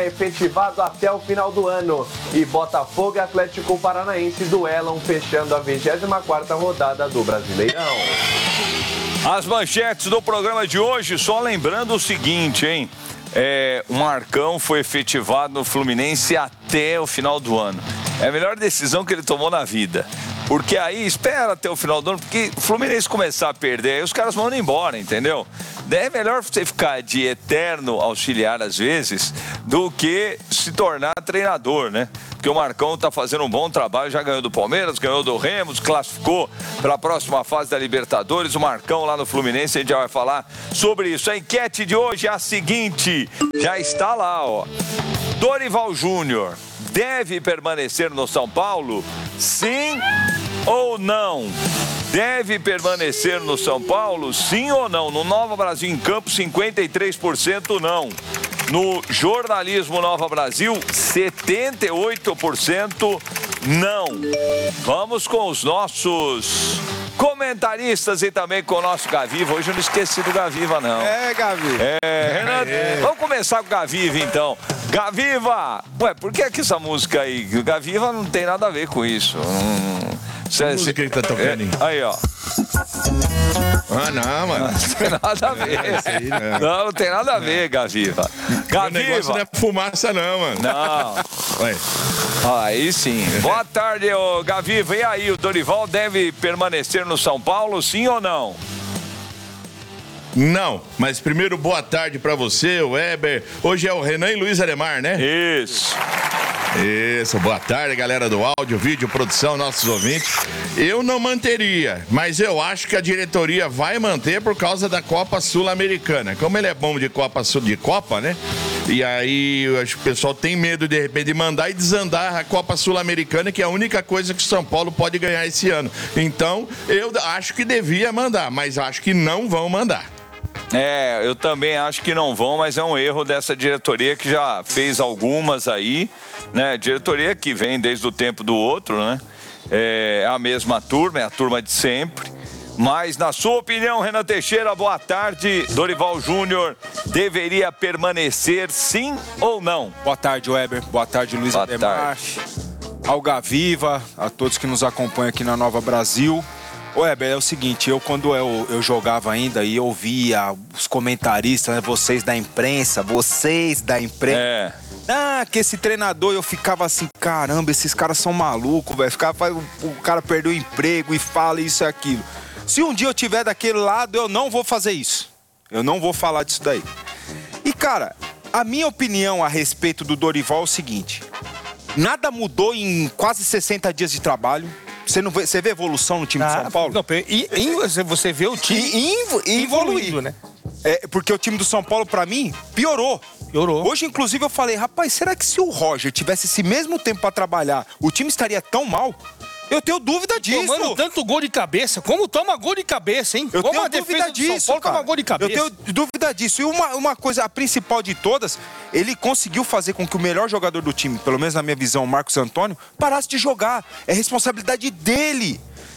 efetivado até o final do ano. E Botafogo e Atlético Paranaense duelam, fechando a 24ª rodada do Brasileirão. As manchetes do programa de hoje, só lembrando o seguinte, hein? O Marcão foi efetivado no Fluminense até o final do ano. É a melhor decisão que ele tomou na vida. Porque aí, espera até o final do ano, porque o Fluminense começar a perder, aí os caras vão embora, entendeu? É melhor você ficar de eterno auxiliar, às vezes, do que se tornar treinador, né? Porque o Marcão tá fazendo um bom trabalho, já ganhou do Palmeiras, ganhou do Remo, classificou para a próxima fase da Libertadores. O Marcão lá no Fluminense, a gente já vai falar sobre isso. A enquete de hoje é a seguinte, já está lá, ó. Dorival Júnior deve permanecer no São Paulo? Sim ou não? Deve permanecer no São Paulo? Sim ou não? No Nova Brasil em Campo, 53% não. No Jornalismo Nova Brasil, 78% não. Vamos com os nossos comentaristas e também com o nosso Gaviva. Hoje eu não esqueci do Gaviva, não. Gavi. Renato, vamos começar com o Gaviva, então. Gaviva! Ué, por que essa música aí? O Gaviva não tem nada a ver com isso. Que música que ele tá tocando aí? Aí, ó. Não, mano. Não tem nada a ver. Não tem nada a ver, Gaviva. O negócio não é fumaça, não, mano. Não. Ué. Aí sim. Boa tarde, ô Gaviva. E aí, o Dorival deve permanecer no São Paulo, sim ou não? Não, mas primeiro boa tarde pra você, o Weber. Hoje é o Renan e Luiz Ademar, né? Isso. Isso, boa tarde, galera do áudio, vídeo, produção, nossos ouvintes. Eu não manteria, mas eu acho que a diretoria vai manter por causa da Copa Sul-Americana. Como ele é bom de Copa, né? E aí, eu acho que o pessoal tem medo, de repente, de mandar e desandar a Copa Sul-Americana, que é a única coisa que o São Paulo pode ganhar esse ano. Então, eu acho que devia mandar, mas acho que não vão mandar. Eu também acho que não vão, mas é um erro dessa diretoria que já fez algumas aí, né? Diretoria que vem desde o tempo do outro, né? É a mesma turma, é a turma de sempre. Mas, na sua opinião, Renan Teixeira, boa tarde. Dorival Júnior deveria permanecer, sim ou não? Boa tarde, Weber. Boa tarde, Luiz Ademar. Ao Gaviva, a todos que nos acompanham aqui na Nova Brasil. Weber, é o seguinte, quando eu jogava ainda e eu via os comentaristas, né, vocês da imprensa. Que esse treinador, eu ficava assim, caramba, esses caras são malucos, velho. O cara perdeu o emprego e fala isso e aquilo. Se um dia eu tiver daquele lado, eu não vou fazer isso. Eu não vou falar disso daí. E, cara, a minha opinião a respeito do Dorival é o seguinte. Nada mudou em quase 60 dias de trabalho. Você vê evolução no time de São Paulo? Não, você vê o time evoluindo, né? Porque o time do São Paulo, pra mim, piorou. Hoje, inclusive, eu falei, rapaz, será que se o Roger tivesse esse mesmo tempo pra trabalhar, o time estaria tão mal? Eu tenho dúvida disso. Tomando tanto gol de cabeça. Como toma gol de cabeça, hein? Eu Como tenho a defesa dúvida disso, do São Paulo toma gol de cabeça. Eu tenho dúvida disso. E uma coisa, a principal de todas, ele conseguiu fazer com que o melhor jogador do time, pelo menos na minha visão, o Marcos Antônio, parasse de jogar. É responsabilidade dele.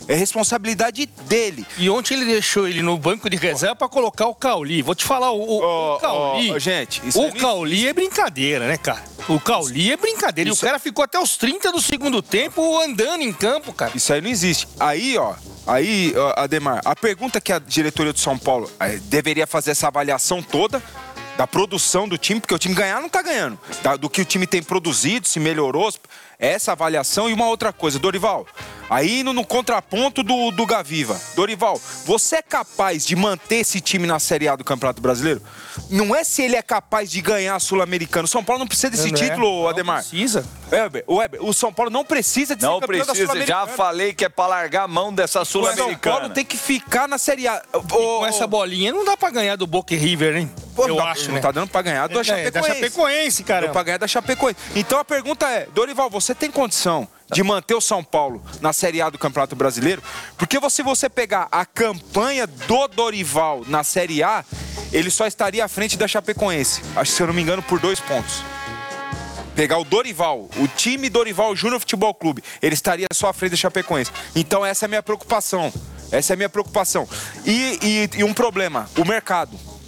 E ontem ele deixou ele no banco de reserva pra colocar o Cauli. Vou te falar, o Cauli... gente, o Cauli é brincadeira, né, cara? O Cauli é brincadeira. E o cara ficou até os 30 do segundo tempo andando em campo, cara. Isso aí não existe. Aí, Ademar, a pergunta que a diretoria do São Paulo deveria fazer essa avaliação toda da produção do time, porque o time ganhar não tá ganhando. Do que o time tem produzido, se melhorou, essa avaliação. E uma outra coisa, Dorival, aí no contraponto do Gaviva. Dorival, você é capaz de manter esse time na Série A do Campeonato Brasileiro? Não é se ele é capaz de ganhar a Sul-Americana. O São Paulo não precisa desse título, Ademar. Não precisa. Weber, o São Paulo não precisa de ser campeão da Sul-Americana. Já falei que é pra largar a mão dessa Sul-Americana. O São Paulo tem que ficar na Série A. Com essa bolinha não dá pra ganhar do Boca River, hein? Eu acho, né? Não tá dando pra ganhar da Chapecoense. Da Chapecoense, cara. Pra ganhar da Chapecoense. Então a pergunta é, Dorival, você tem condição de manter o São Paulo na Série A do Campeonato Brasileiro? Porque se você pegar a campanha do Dorival na Série A, ele só estaria à frente da Chapecoense. Acho que, se eu não me engano, por 2 pontos. Pegar o Dorival, o time Dorival Júnior Futebol Clube, ele estaria só à frente da Chapecoense. Então essa é a minha preocupação. E um problema, o mercado.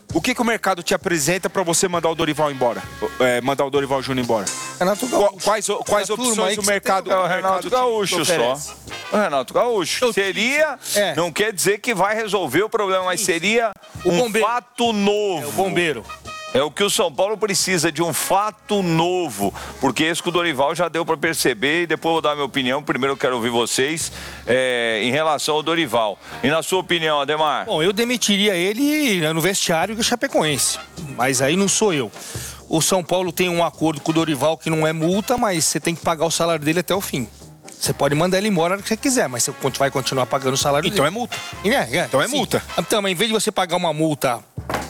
O que o mercado te apresenta para você mandar o Dorival embora? Mandar o Dorival Júnior embora? Renato Gaúcho. Quais opções o mercado... É o Renato Gaúcho só. O Renato Gaúcho. Seria, não quer dizer que vai resolver o problema, mas seria um fato novo. É o bombeiro. É o que o São Paulo precisa, de um fato novo, porque esse que o Dorival já deu para perceber, e depois eu vou dar minha opinião. Primeiro eu quero ouvir vocês em relação ao Dorival. E na sua opinião, Ademar? Bom, eu demitiria ele no vestiário do Chapecoense, mas aí não sou eu. O São Paulo tem um acordo com o Dorival que não é multa, mas você tem que pagar o salário dele até o fim. Você pode mandar ele embora o que você quiser, mas você vai continuar pagando o salário dele. Então é multa. Então é multa. Então, em vez de você pagar uma multa...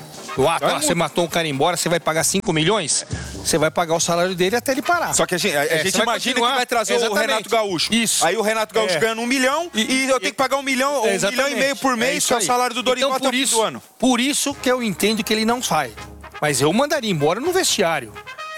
você matou um cara embora, você vai pagar 5 milhões, você vai pagar o salário dele até ele parar. Só que a gente imagina que vai trazer o Renato Gaúcho. Isso. Aí o Renato Gaúcho ganhando 1 milhão e eu tenho que pagar 1 milhão, 1,5 milhão por mês, que é o salário do Dorival até o fim do ano. Por isso que eu entendo que ele não sai. Mas eu mandaria embora no vestiário.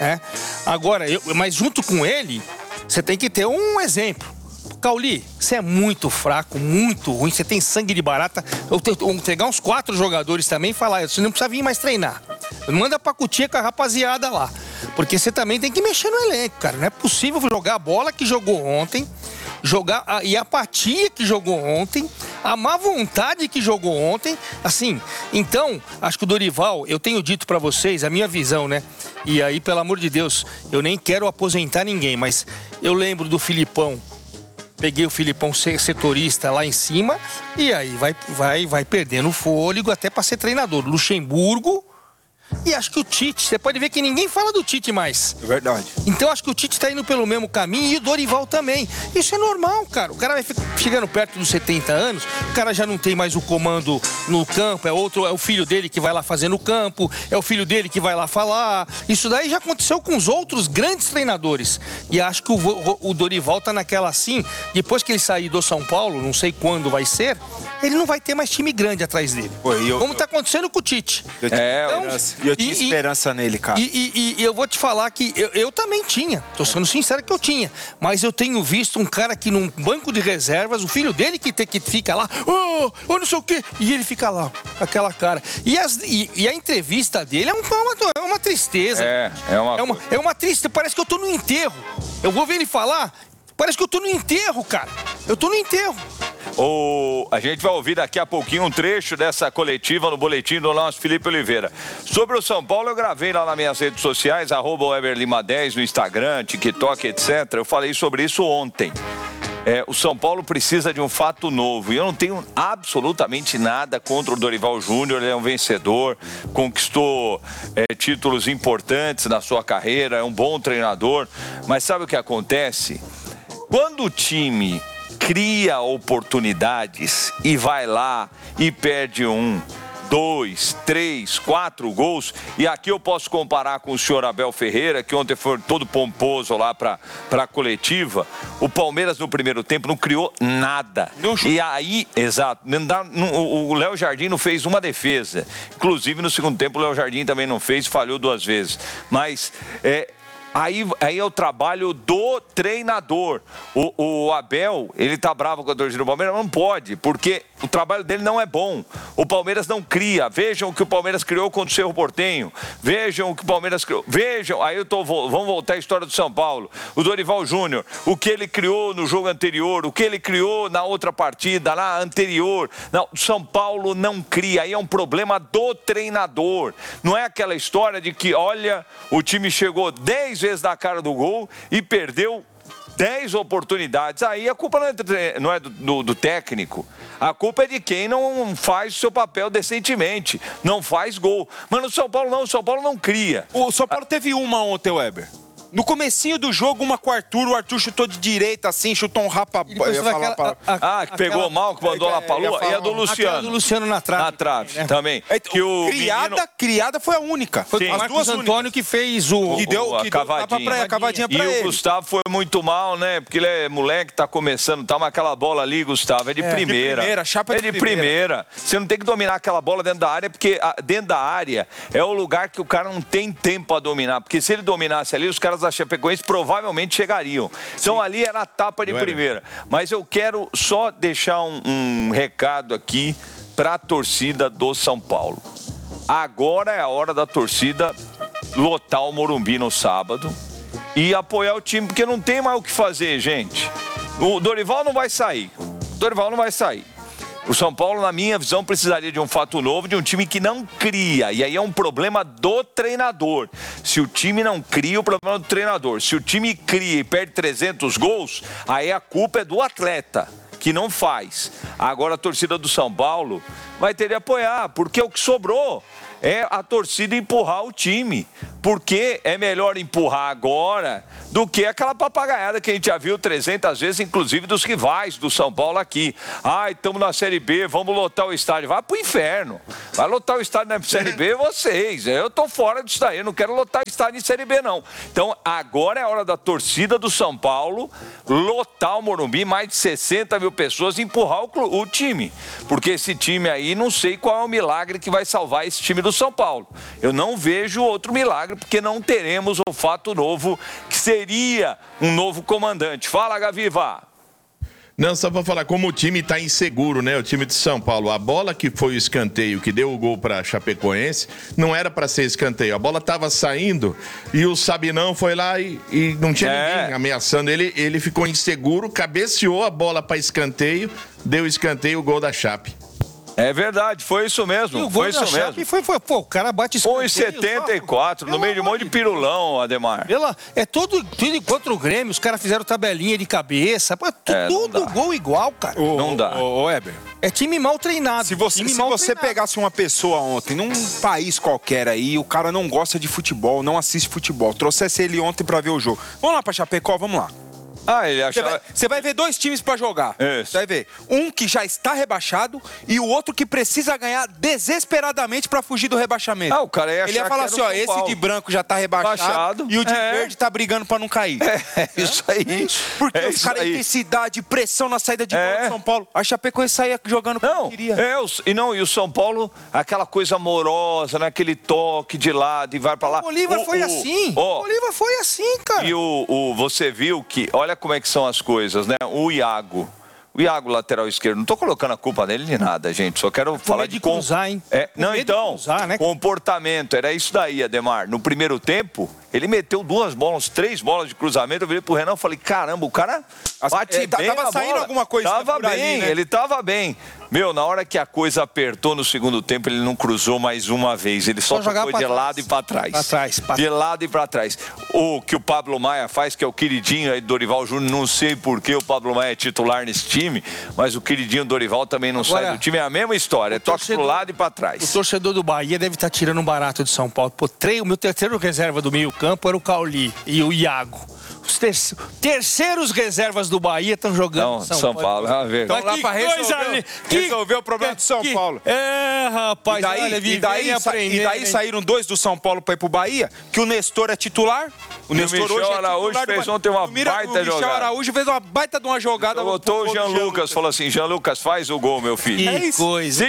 Agora, mas junto com ele, você tem que ter um exemplo. Cauli, você é muito fraco, muito ruim, você tem sangue de barata. Eu tenho que pegar uns 4 jogadores também e falar, você não precisa vir mais treinar. Manda pra Cutia com a rapaziada lá. Porque você também tem que mexer no elenco, cara. Não é possível jogar a bola que jogou ontem, e a apatia que jogou ontem, a má vontade que jogou ontem. Assim, então, acho que o Dorival, eu tenho dito pra vocês, a minha visão, né? E aí, pelo amor de Deus, eu nem quero aposentar ninguém, mas eu lembro do Filipão. Peguei o Filipão setorista lá em cima e aí vai perdendo o fôlego até para ser treinador. Luxemburgo e acho que o Tite, você pode ver que ninguém fala do Tite mais. É verdade. Então acho que o Tite tá indo pelo mesmo caminho e o Dorival também. Isso é normal, cara. O cara vai chegando perto dos 70 anos, o cara já não tem mais o comando no campo, é o filho dele que vai lá fazer no campo, é o filho dele que vai lá falar. Isso daí já aconteceu com os outros grandes treinadores. E acho que o Dorival tá naquela assim, depois que ele sair do São Paulo, não sei quando vai ser, ele não vai ter mais time grande atrás dele. Como tá acontecendo com o Tite. Eu tinha esperança nele, cara. E eu vou te falar que eu também tinha. Tô sendo sincero que eu tinha. Mas eu tenho visto um cara que num banco de reservas, o filho dele que fica lá, não sei o quê. E ele fica lá, com aquela cara. E a entrevista dele é uma tristeza. É uma tristeza. Parece que eu tô no enterro. Eu vou ver ele falar, parece que eu tô no enterro, cara. Eu tô no enterro. A gente vai ouvir daqui a pouquinho um trecho dessa coletiva no boletim do nosso Felipe Oliveira. Sobre o São Paulo, eu gravei lá nas minhas redes sociais, @WeberLima10 no Instagram, TikTok, etc. Eu falei sobre isso ontem. O São Paulo precisa de um fato novo. E eu não tenho absolutamente nada contra o Dorival Júnior. Ele é um vencedor, conquistou títulos importantes na sua carreira, é um bom treinador. Mas sabe o que acontece? Quando o time cria oportunidades e vai lá e perde 1, 2, 3, 4 gols, e aqui eu posso comparar com o senhor Abel Ferreira, que ontem foi todo pomposo lá para a coletiva. O Palmeiras no primeiro tempo não criou nada. E aí, exato, o Léo Jardim não fez uma defesa. Inclusive no segundo tempo o Léo Jardim também não fez, falhou 2 vezes. Mas Aí é o trabalho do treinador. O Abel, ele tá bravo com a torcida do Palmeiras, mas não pode, porque o trabalho dele não é bom. O Palmeiras não cria. Vejam o que o Palmeiras criou contra o Cerro Porteño. Vejam o que o Palmeiras criou. Vejam, vamos voltar à história do São Paulo. O Dorival Júnior, o que ele criou no jogo anterior, o que ele criou na outra partida, lá anterior. Não, o São Paulo não cria. Aí é um problema do treinador. Não é aquela história de que, olha, o time chegou 10 vezes na cara do gol e perdeu 10 oportunidades. Aí a culpa não é do técnico. A culpa é de quem não faz o seu papel decentemente. Não faz gol. Mas no São Paulo não. O São Paulo não cria. O São Paulo teve uma ontem, Weber. No comecinho do jogo, uma com o Arthur chutou de direita assim, chutou um rapa... que pegou mal, que mandou lá pra lua. E a do Luciano. A do Luciano na trave. Na trave, também. Que o criada foi a única. Foi o Marcos Antônio que fez que deu a cavadinha pra ele. E o Gustavo foi muito mal, né? Porque ele é moleque, tá começando, tá, mas aquela bola ali, Gustavo, é de primeira. Chapa de primeira. Você não tem que dominar aquela bola dentro da área, porque dentro da área é o lugar que o cara não tem tempo a dominar. Porque se ele dominasse ali, os caras da Chapecoense provavelmente chegariam. Então ali era a tapa de primeira. Mas eu quero só deixar um recado aqui para a torcida do São Paulo. agora é a hora da torcida lotar o Morumbi no sábado e apoiar o time, porque não tem mais o que fazer, gente. O Dorival não vai sair. O São Paulo, na minha visão, precisaria de um fato novo, de um time que não cria. E aí é um problema do treinador. Se o time não cria, o problema é do treinador. Se o time cria e perde 300 gols, aí a culpa é do atleta, que não faz. Agora a torcida do São Paulo vai ter de apoiar, porque o que sobrou é a torcida empurrar o time. Porque é melhor empurrar agora do que aquela papagaiada que a gente já viu 300 vezes, inclusive dos rivais do São Paulo aqui. Ai, estamos na Série B, vamos lotar o estádio. Vai pro inferno. Vai lotar o estádio na Série B vocês. Eu tô fora disso daí, eu não quero lotar o estádio em Série B, não. Então, agora é a hora da torcida do São Paulo lotar o Morumbi, mais de 60 mil pessoas, e empurrar o time. Porque esse time aí, não sei qual é o milagre que vai salvar esse time do São Paulo. Eu não vejo outro milagre, porque não teremos o fato novo, que seria um novo comandante. Fala, Gaviva. Não, só para falar, como o time está inseguro, né? O time de São Paulo. A bola que foi o escanteio, que deu o gol para Chapecoense, não era para ser escanteio. A bola estava saindo e o Sabinão foi lá e não tinha ninguém ameaçando ele. Ele ficou inseguro, cabeceou a bola para escanteio, deu escanteio, o gol da Chape. É verdade, foi isso mesmo. E o gol da Chape foi, pô, o cara bate escanteio. 1,74, no meio de um monte de pirulão, Ademar. É tudo contra o Grêmio, os caras fizeram tabelinha de cabeça, pô, tudo gol igual, cara. Não dá. Ô, Weber. É time mal treinado. Se você pegasse uma pessoa ontem, num país qualquer aí, o cara não gosta de futebol, não assiste futebol, trouxesse ele ontem pra ver o jogo. Vamos lá pra Chapecó, vamos lá. Ele achava... Você vai ver dois times pra jogar. Isso. Você vai ver um que já está rebaixado e o outro que precisa ganhar desesperadamente pra fugir do rebaixamento. O cara ia achar, ele ia falar assim, ó, esse de branco já tá rebaixado e o de verde tá brigando pra não cair. Isso aí. Porque os caras, intensidade, pressão na saída de bola do São Paulo. A Chapecoense saía jogando como queria. E o São Paulo, aquela coisa amorosa, né? Aquele toque de lado e vai pra lá. O Bolívar foi assim. O Bolívar foi assim, cara. E você viu que, olha como é que são as coisas, né? O Iago, lateral esquerdo, não tô colocando a culpa dele de nada, gente, só quero falar de cruzar, hein? Comportamento, era isso daí, Ademar. No primeiro tempo, ele meteu 3 bolas de cruzamento, eu virei pro Renan e falei, caramba, o cara bate bem tava saindo alguma coisa tava bem, ali, né? Ele tava bem. Na hora que a coisa apertou no segundo tempo, ele não cruzou mais uma vez. Ele só tocou de lado e pra trás. De lado e pra trás. O que o Pablo Maia faz, que é o queridinho aí do Dorival Júnior, não sei por que o Pablo Maia é titular nesse time, mas o queridinho Dorival também não sai do time. É a mesma história, toca pro lado e pra trás. O torcedor do Bahia deve estar tirando um barato de São Paulo. Pô, o meu terceiro reserva do meio campo era o Cauli e o Iago. Os terceiros reservas do Bahia estão jogando São Paulo. Estão lá para resolver o problema do São Paulo. Rapaz. E daí saíram 2 do São Paulo para ir pro Bahia, que o Nestor é titular. O Nestor hoje Araújo fez ontem uma baita jogada. O Michel Araújo fez uma baita de uma jogada. Botou o Jean Lucas, falou assim, Jean Lucas, faz o gol, meu filho. Que coisa.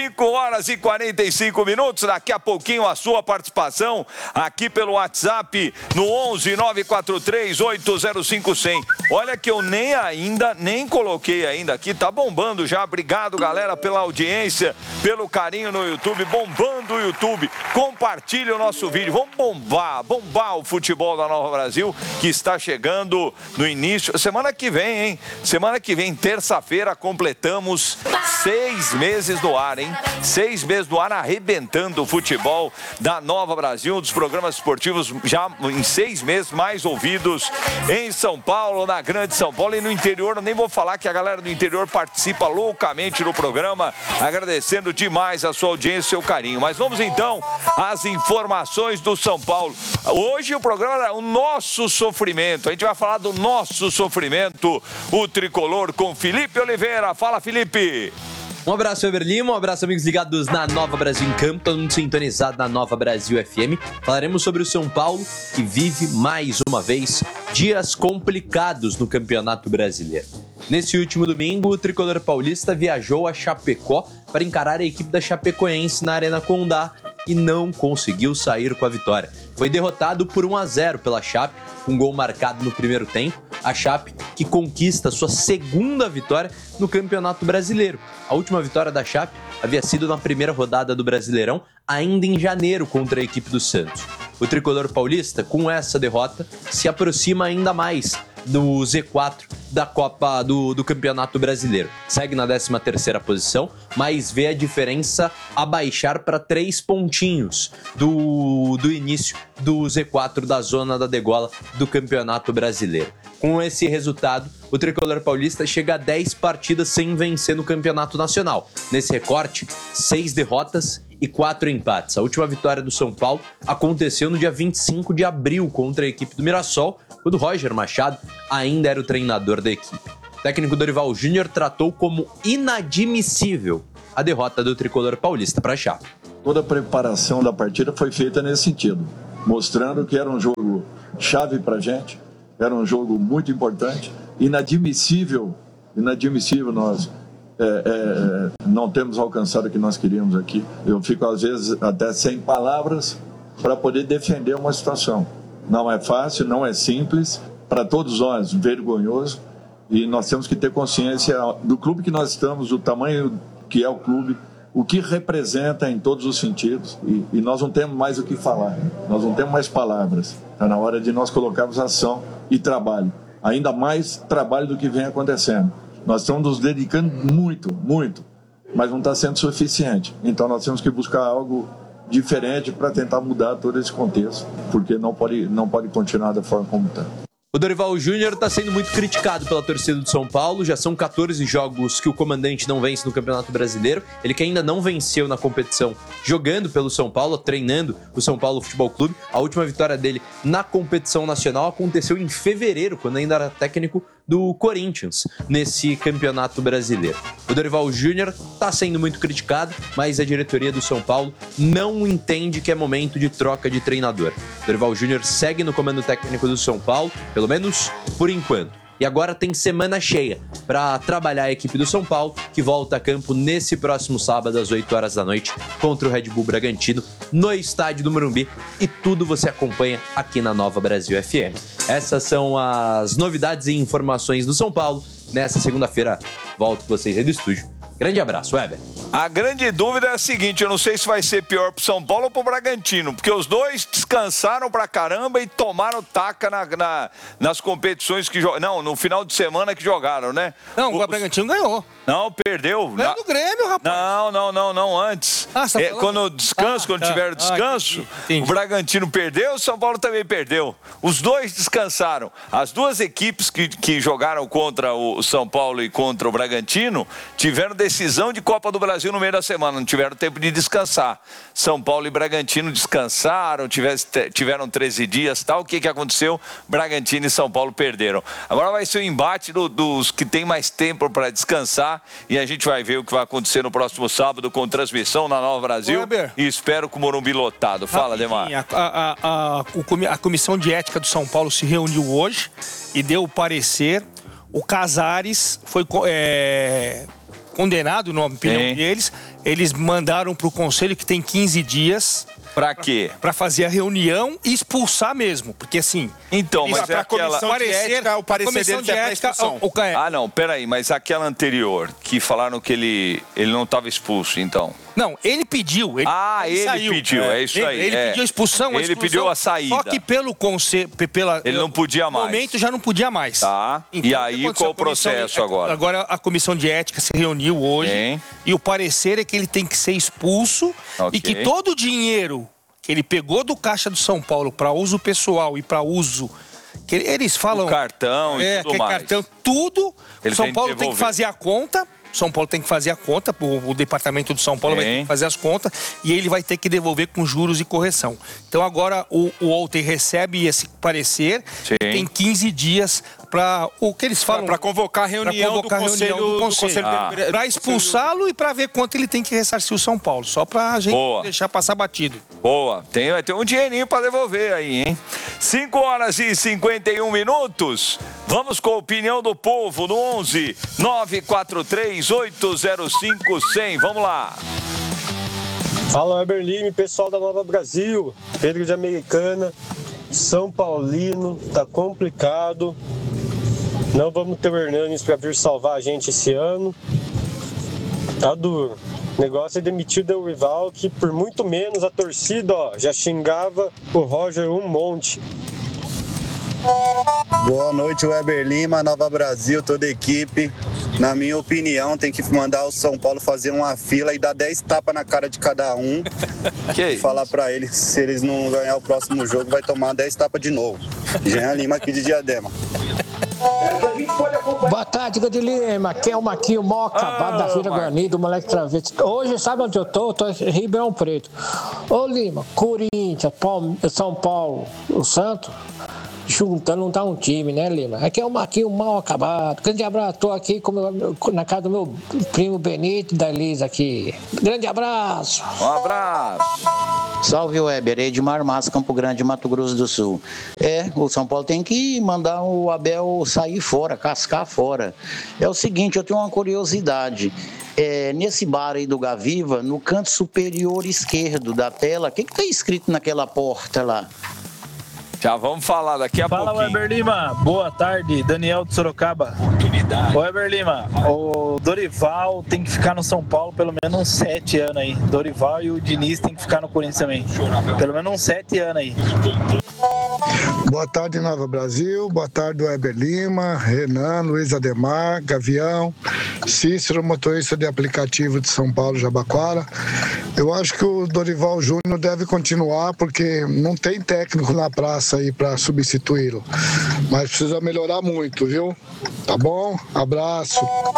5h45, daqui a pouquinho a sua participação aqui pelo WhatsApp no 11 943 805 100. Olha que eu nem coloquei ainda aqui, tá bombando já. Obrigado, galera, pela audiência, pelo carinho no YouTube, bombando o YouTube. Compartilhe o nosso vídeo, vamos bombar o futebol da Nova Brasil, que está chegando no início, semana que vem, hein? Semana que vem, terça-feira, completamos 6 meses no ar, hein? 6 meses no ar, arrebentando o futebol da Nova Brasil, um dos programas esportivos já em 6 meses mais ouvidos em São Paulo, na Grande São Paulo e no interior. Eu nem vou falar que a galera do interior participa loucamente do programa, agradecendo demais a sua audiência e seu carinho. Mas vamos então às informações do São Paulo. Hoje o programa é o nosso sofrimento. A gente vai falar do nosso sofrimento, o tricolor com Felipe Oliveira. Fala, Felipe! Um abraço, Weber Lima, um abraço, amigos ligados na Nova Brasil em Campo, todo mundo sintonizado na Nova Brasil FM. Falaremos sobre o São Paulo, que vive mais uma vez dias complicados no Campeonato Brasileiro. Nesse último domingo, o tricolor paulista viajou a Chapecó para encarar a equipe da Chapecoense na Arena Condá e não conseguiu sair com a vitória. Foi derrotado por 1-0 pela Chape, com um gol marcado no primeiro tempo. A Chape que conquista sua segunda vitória no Campeonato Brasileiro. A última vitória da Chape havia sido na primeira rodada do Brasileirão, ainda em janeiro contra a equipe do Santos. O tricolor paulista, com essa derrota, se aproxima ainda mais do Z4 da Copa do Campeonato Brasileiro. Segue na 13ª posição, mas vê a diferença abaixar para 3 pontinhos do início do Z4 da zona da degola do Campeonato Brasileiro. Com esse resultado, o tricolor paulista chega a 10 partidas sem vencer no Campeonato Nacional. Nesse recorte, 6 derrotas e 4 empates. A última vitória do São Paulo aconteceu no dia 25 de abril contra a equipe do Mirassol, quando Roger Machado ainda era o treinador da equipe. O técnico Dorival Júnior tratou como inadmissível a derrota do tricolor paulista para a Chape. Toda a preparação da partida foi feita nesse sentido, mostrando que era um jogo chave para a gente, era um jogo muito importante, inadmissível nós não temos alcançado o que nós queríamos aqui. Eu fico às vezes até sem palavras para poder defender uma situação. Não é fácil, não é simples, para todos nós, vergonhoso, e nós temos que ter consciência do clube que nós estamos, do tamanho que é o clube, o que representa em todos os sentidos, e nós não temos mais o que falar, nós não temos mais palavras. Está na hora de nós colocarmos ação e trabalho, ainda mais trabalho do que vem acontecendo. Nós estamos nos dedicando muito, mas não está sendo suficiente, então nós temos que buscar algo diferente para tentar mudar todo esse contexto, porque não pode continuar da forma como está. O Dorival Júnior está sendo muito criticado pela torcida do São Paulo. Já são 14 jogos que o comandante não vence no Campeonato Brasileiro. Ele que ainda não venceu na competição jogando pelo São Paulo, treinando o São Paulo Futebol Clube. A última vitória dele na competição nacional aconteceu em fevereiro, quando ainda era técnico do Corinthians nesse Campeonato Brasileiro. O Dorival Júnior está sendo muito criticado, mas a diretoria do São Paulo não entende que é momento de troca de treinador. O Dorival Júnior segue no comando técnico do São Paulo, pelo menos por enquanto. E agora tem semana cheia para trabalhar a equipe do São Paulo, que volta a campo nesse próximo sábado às 8 horas da noite contra o Red Bull Bragantino no estádio do Morumbi. E tudo você acompanha aqui na Nova Brasil FM. Essas são as novidades e informações do São Paulo. Nessa segunda-feira, volto com vocês aí do estúdio. Grande abraço, Weber. A grande dúvida é a seguinte, eu não sei se vai ser pior pro São Paulo ou pro Bragantino, porque os dois descansaram pra caramba e tomaram taca nas competições que jogaram. Não, no final de semana que jogaram, né? Não, o Bragantino ganhou. Não, perdeu. Ganhou do Grêmio, rapaz. Não, antes. Quando tiveram descanso, o Bragantino perdeu, o São Paulo também perdeu. Os dois descansaram. As duas equipes que jogaram contra o São Paulo e contra o Bragantino tiveram decisão de Copa do Brasil no meio da semana, não tiveram tempo de descansar. São Paulo e Bragantino descansaram, tiveram 13 dias, tal. O que aconteceu? Bragantino e São Paulo perderam. Agora vai ser o embate dos que tem mais tempo para descansar e a gente vai ver o que vai acontecer no próximo sábado com transmissão na Nova Brasil. Weber. E espero com o Morumbi lotado. Fala, Demar. A comissão de ética do São Paulo se reuniu hoje e deu o parecer. O Casares foi condenado, na opinião deles. Eles mandaram para o conselho que tem 15 dias. Pra quê? Pra fazer a reunião e expulsar mesmo. Porque assim... Então, mas pra comissão de ética, o parecer comissão dele de é pra ética, expulsão. Ah, não, peraí, mas aquela anterior, que falaram que ele não estava expulso, então... Não, ele pediu. Ele saiu. Pediu, é isso aí. Ele pediu a expulsão. Ele pediu a saída. Só que pelo conselho... Ele não podia mais. No momento já não podia mais. Tá. Então, e aí, qual o processo agora? Agora a comissão de ética se reuniu hoje. E o parecer é que ele tem que ser expulso. Okay. E que todo o dinheiro que ele pegou do caixa do São Paulo para uso pessoal e para uso... que eles falam... O cartão e tudo mais. Cartão, tudo. Ele São Paulo tem que fazer a conta. São Paulo tem que fazer a conta, o departamento do São Paulo vai ter que fazer as contas e ele vai ter que devolver com juros e correção. Então agora o Walter recebe esse parecer, tem 15 dias para o que eles falam... Para convocar a reunião do Conselho para expulsá-lo e para ver quanto ele tem que ressarcir o São Paulo, só para a gente deixar passar batido. Boa, vai ter um dinheirinho para devolver aí, hein? 5 horas e 51 minutos. Vamos com a opinião do povo no 11 943 805 100. Vamos lá. Fala, Weber Lima, pessoal da Nova Brasil. Pedro de Americana, São Paulino, tá complicado. Não vamos ter o Hernanes para vir salvar a gente esse ano. Tá duro. O negócio é demitir o Dorival, que por muito menos a torcida, já xingava o Roger um monte. Boa noite, Weber Lima, Nova Brasil, toda a equipe. Na minha opinião, tem que mandar o São Paulo fazer uma fila e dar 10 tapas na cara de cada um. E falar pra eles que se eles não ganhar o próximo jogo, vai tomar 10 tapas de novo. Jean Lima aqui de Diadema. Boa tarde, Gade Lima. Aqui é o Maquinho, mó acabado da Vila Guarani, do moleque travesti. Hoje, sabe onde eu tô? Eu tô em Ribeirão Preto. Ô Lima, Corinthians, São Paulo, o Santos, juntando não tá um time, né, Lima? Aqui é o Maquinho mal acabado. Grande abraço, tô aqui na casa do meu primo Benito e da Elisa aqui. Grande abraço. Um abraço. Salve, Weber, Edmar Massa, Campo Grande, Mato Grosso do Sul. O São Paulo tem que mandar o Abel sair fora, cascar fora. É o seguinte, eu tenho uma curiosidade. Nesse bar aí do Gaviva, no canto superior esquerdo da tela, o que tá escrito naquela porta lá? Já vamos falar daqui a pouquinho. Fala, Weber Lima. Boa tarde, Daniel de Sorocaba. Weber Lima, o Dorival tem que ficar no São Paulo pelo menos uns 7 anos aí. Dorival e o Diniz tem que ficar no Corinthians também. Pelo menos uns 7 anos aí. Boa tarde, Nova Brasil. Boa tarde, Weber Lima, Renan, Luiz Ademar, Gavião, Cícero, motorista de aplicativo de São Paulo, Jabaquara. Eu acho que o Dorival Júnior deve continuar, porque não tem técnico na praça aí para substituí-lo. Mas precisa melhorar muito, viu? Tá bom? Abraço.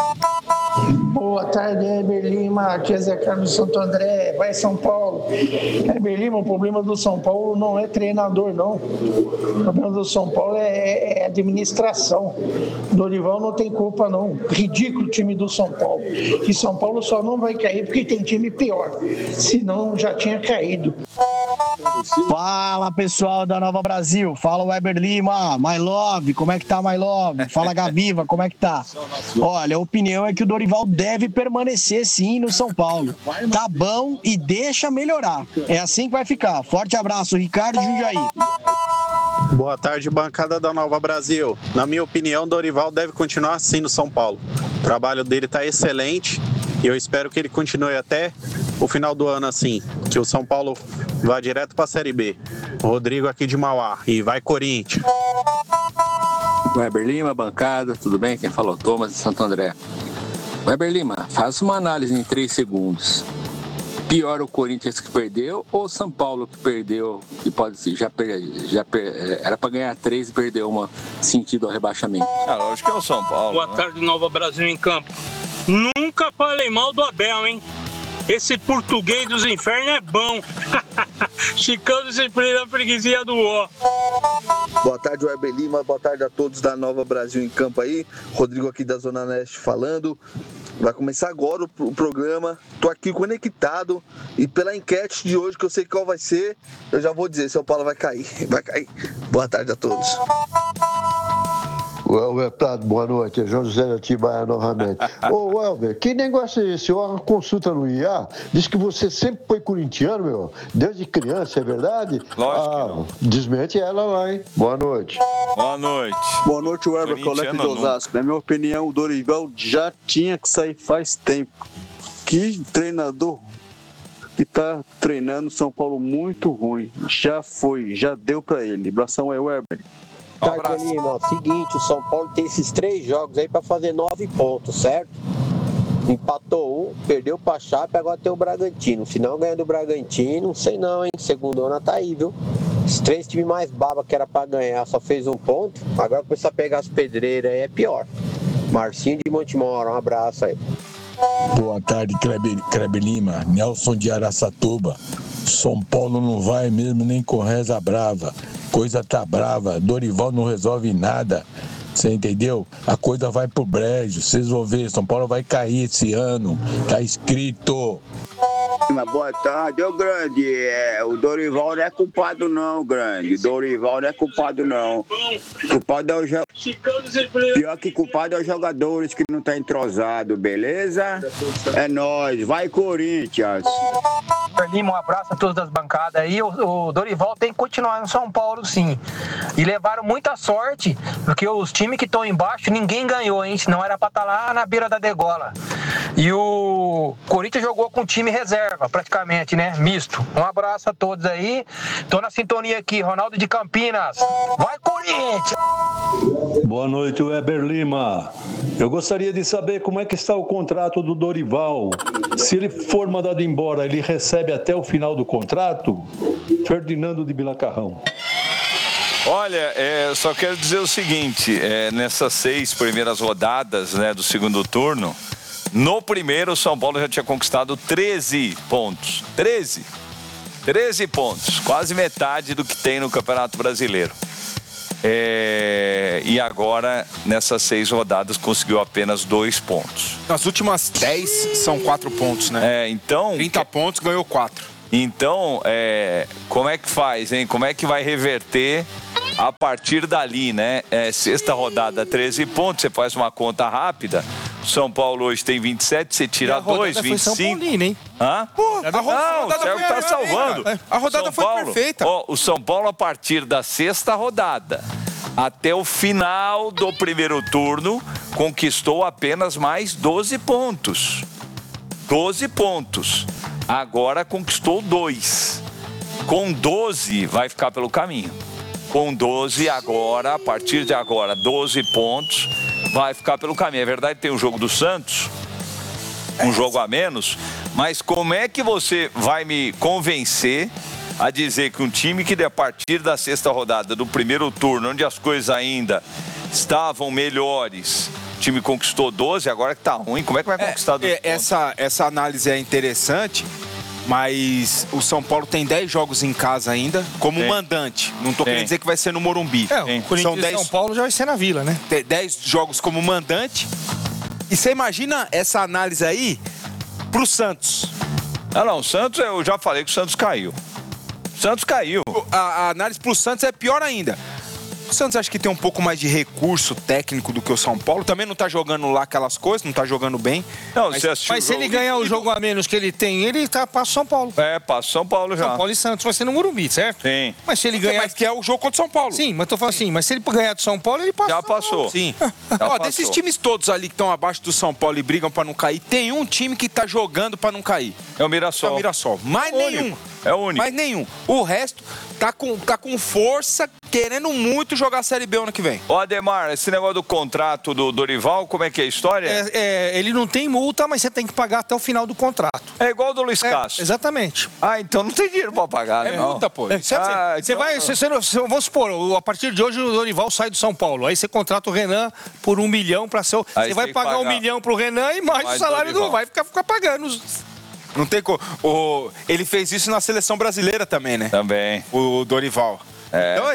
Boa tarde, Weber Lima. Aqui é Zé Carlos Santo André. Vai São Paulo. Weber Lima, o problema do São Paulo não é treinador, não. O problema do São Paulo é administração. Dorival não tem culpa, não. Ridículo o time do São Paulo. E São Paulo só não vai cair porque tem time pior. Senão já tinha caído. Fala, pessoal da Nova Brasil. Fala, Weber Lima. My Love, como é que tá, My Love? Fala, Gaviva, como é que tá? Olha, a opinião é que o Dorival deve permanecer, sim, no São Paulo. Tá bom e deixa melhorar. É assim que vai ficar. Forte abraço, Ricardo Jundiaí. Boa tarde, bancada da Nova Brasil. Na minha opinião, Dorival deve continuar assim no São Paulo. O trabalho dele tá excelente e eu espero que ele continue até o final do ano assim, que o São Paulo vá direto para a Série B. Rodrigo aqui de Mauá. E vai Corinthians. Weber Lima, bancada, tudo bem? Quem falou? Thomas de Santo André. Weber Lima, faça uma análise em 3 segundos. Pior o Corinthians que perdeu ou o São Paulo que perdeu e pode era para ganhar 3 e perdeu uma sentido ao rebaixamento? Acho que é o São Paulo. Boa tarde, Nova Brasil em campo. Nunca falei mal do Abel, hein? Esse português dos infernos é bom. Chicão sempre na freguesia do ó. Boa tarde, Weber Lima. Boa tarde a todos da Nova Brasil em campo aí. Rodrigo aqui da Zona Leste falando. Vai começar agora o programa. Tô aqui conectado. E pela enquete de hoje, que eu sei qual vai ser, eu já vou dizer, São Paulo vai cair. Vai cair. Boa tarde a todos. Welber, boa noite, é João José de Atibaia novamente. Ô Welber, que negócio é esse? Uma consulta no IA diz que você sempre foi corintiano, meu, desde criança, é verdade? Lógico. Desmente ela lá, hein? Boa noite. Boa noite. Boa noite, Welber, colega de Osasco. Na minha opinião, o Dorival já tinha que sair faz tempo. Que treinador que tá treinando São Paulo muito ruim. Já foi, já deu pra ele. Abração aí, Weber. Tá, Lima, seguinte, o São Paulo tem esses 3 jogos aí pra fazer 9 pontos, certo? Empatou 1, perdeu pra Chape, agora tem o Bragantino. Se não ganhar do Bragantino, não sei não, hein? Segundona tá aí, viu? Os 3 times mais baba que era pra ganhar só fez 1 ponto. Agora começar a pegar as pedreiras aí é pior. Marcinho de Montemora, um abraço aí. Boa tarde, Kleber Lima, Nelson de Araçatuba. São Paulo não vai mesmo nem com reza brava. Coisa tá brava, Dorival não resolve nada. Você entendeu? A coisa vai pro brejo. Vocês vão ver, São Paulo vai cair esse ano. Tá escrito. Boa tarde, ô Grande. O Dorival não é culpado não, Grande. Dorival não é culpado não. Culpado é o pior que culpado é os jogadores que não tá entrosado, beleza? É nóis, vai Corinthians. Lima, um abraço a todos das bancadas aí. O Dorival tem que continuar no São Paulo, sim. E levaram muita sorte, porque os times que estão embaixo, ninguém ganhou, hein? Senão era pra estar lá na beira da degola. E o Corinthians jogou com time reserva, praticamente, né? Misto. Um abraço a todos aí. Tô na sintonia aqui, Ronaldo de Campinas. Vai, Corinthians! Boa noite, Weber Lima. Eu gostaria de saber como é que está o contrato do Dorival. Se ele for mandado embora, ele recebe até o final do contrato? Ferdinando de Bilacarrão. Olha, só quero dizer o seguinte, nessas 6 primeiras rodadas, né, do segundo turno, no primeiro o São Paulo já tinha conquistado 13 pontos. 13 pontos, quase metade do que tem no Campeonato Brasileiro. E agora, nessas 6 rodadas, conseguiu apenas 2 pontos. Nas últimas 10 são 4 pontos, né? Então... 30 pontos, ganhou 4. Então, como é que faz, hein? Como é que vai reverter a partir dali, né? Sexta rodada, 13 pontos, você faz uma conta rápida. O São Paulo hoje tem 27, você tira 2, 25. São Paulino, hein? Hã? Não, o Thiago tá salvando. A rodada foi perfeita. O São Paulo, a partir da sexta rodada até o final do primeiro turno, conquistou apenas mais 12 pontos. 12 pontos. Agora conquistou 2. Com 12 vai ficar pelo caminho. Com 12 agora, a partir de agora, 12 pontos, vai ficar pelo caminho. É verdade, tem o jogo do Santos, um jogo a menos, mas como é que você vai me convencer a dizer que um time que a partir da sexta rodada do primeiro turno, onde as coisas ainda estavam melhores, o time conquistou 12, agora que tá ruim, como é que vai conquistar 12 pontos? Essa análise é interessante, mas o São Paulo tem 10 jogos em casa ainda, como mandante. Não tô querendo dizer que vai ser no Morumbi. O Corinthians e São Paulo já vai ser na Vila, né? 10 jogos como mandante. E você imagina essa análise aí pro Santos? Não, o Santos, eu já falei que o Santos caiu. O Santos caiu. A análise pro Santos é pior ainda. O Santos acha que tem um pouco mais de recurso técnico do que o São Paulo. Também não tá jogando lá aquelas coisas, não tá jogando bem. Não, mas se ele ganhar o jogo a menos que ele tem, ele passa o São Paulo. Passa o São Paulo já. São Paulo e Santos vai ser no Morumbi, certo? Sim. Mas se ele ganhar... Mas que é o jogo contra o São Paulo. Sim, mas tô falando assim, mas se ele ganhar do São Paulo, ele passa. Já passou. Sim. Desses times todos ali que estão abaixo do São Paulo e brigam pra não cair, tem um time que tá jogando pra não cair. É o Mirassol. É o Mirassol. Mais nenhum. É o único. Mais nenhum. O resto tá com força, querendo muito jogar a Série B ano que vem. Ô Ademar, esse negócio do contrato do Dorival, como é que é a história? Ele não tem multa, mas você tem que pagar até o final do contrato. É igual o do Luiz Castro. Exatamente. Então não tem dinheiro pra pagar, né? Multa, pô. Vamos supor, a partir de hoje o Dorival sai do São Paulo. Aí você contrata o Renan por 1 milhão pra ser... Você vai pagar 1 milhão pro Renan e mais o salário não vai ficar pagando. Não tem como. Ele fez isso na seleção brasileira também, né? Também. O Dorival. Então,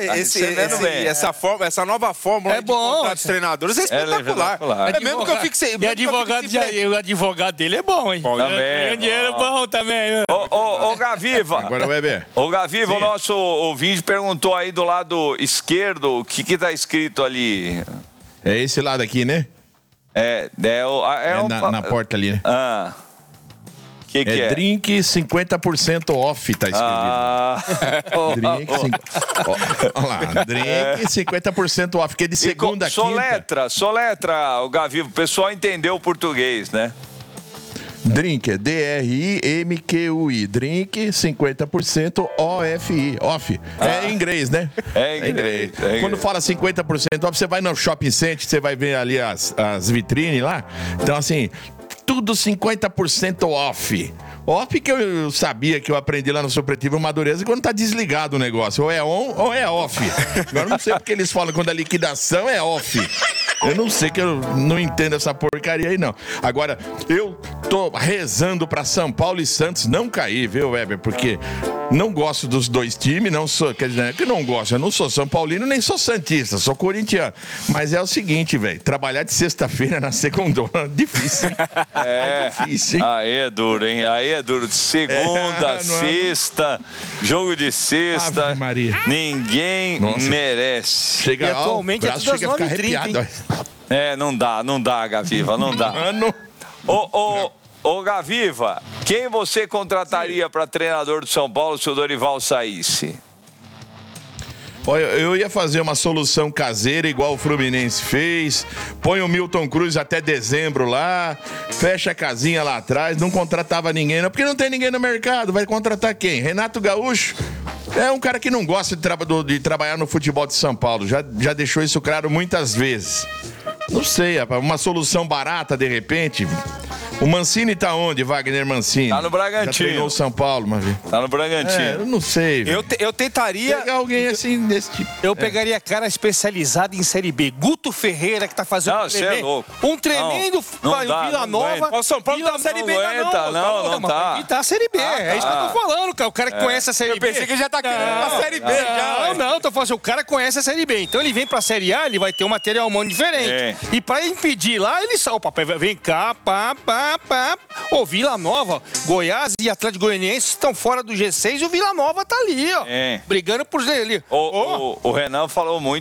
essa nova fórmula de contrato dos treinadores é espetacular. É mesmo que eu fique sem. E o advogado dele é bom, hein? Ganha dinheiro bom também. Ô Gaviva. Agora o Weber. Ô Gaviva, o nosso ouvinte perguntou aí do lado esquerdo o que tá escrito ali. É esse lado aqui, né? Na porta ali, né? Que é? Drink 50% off, tá escrito. Drink 50% off, que é de segunda a quinta. Soletra, o Gavivo. O pessoal entendeu o português, né? Drink, D-R-I-M-Q-U-I. Drink 50% OFI. Off. É em inglês, né? É em inglês. Quando fala 50% off, você vai no shopping center, você vai ver ali as vitrines lá. Então, assim... Tudo 50% off. Off que eu sabia que eu aprendi lá no Supletivo Madureza quando tá desligado o negócio. Ou é on ou é off. Agora não sei porque eles falam quando a liquidação é off. Eu não sei, que eu não entendo essa porcaria aí, não. Agora, eu tô rezando pra São Paulo e Santos não cair, viu, Weber? Porque não gosto dos dois times, não sou, quer dizer, que não gosto, eu não sou São Paulino nem sou santista, sou corintiano. Mas é o seguinte, velho, trabalhar de sexta-feira na segundona, difícil, hein? É difícil, hein? Aí é duro, hein? Aí é duro. De segunda, sexta, jogo de sexta. Ave Maria. Ninguém merece. Chega, e atualmente é tudo às 9h30, não dá, Gaviva, não dá. Ô, Gaviva, quem você contrataria para treinador do São Paulo se o Dorival saísse? Olha, eu ia fazer uma solução caseira igual o Fluminense fez, põe o Milton Cruz até dezembro lá, fecha a casinha lá atrás, não contratava ninguém, não, porque não tem ninguém no mercado, vai contratar quem? Renato Gaúcho é um cara que não gosta de trabalhar no futebol de São Paulo, já deixou isso claro muitas vezes. Não sei, uma solução barata de repente. O Mancini tá onde, Wagner Mancini? Tá no Bragantino. Já treinou o São Paulo uma vez. Tá no Bragantino. Eu não sei. Eu tentaria... Pegar alguém assim desse tipo. Eu pegaria cara especializado em Série B. Guto Ferreira, que tá fazendo um tremendo Vila Nova. O São Paulo tá na Série B, não tá. Ele tá na Série B. É isso que eu tô falando, cara. O cara que conhece a Série B. Eu pensei que ele já tá querendo a Série B. Não, tô falando assim, o cara conhece a Série B. Então ele vem pra Série A, ele vai ter um material humano diferente. E pra impedir lá, ele sai. Opa, vem cá, Ô, Vila Nova, Goiás e Atlético Goianiense estão fora do G6 e o Vila Nova tá ali, ó. Brigando por ali. O Renan falou muito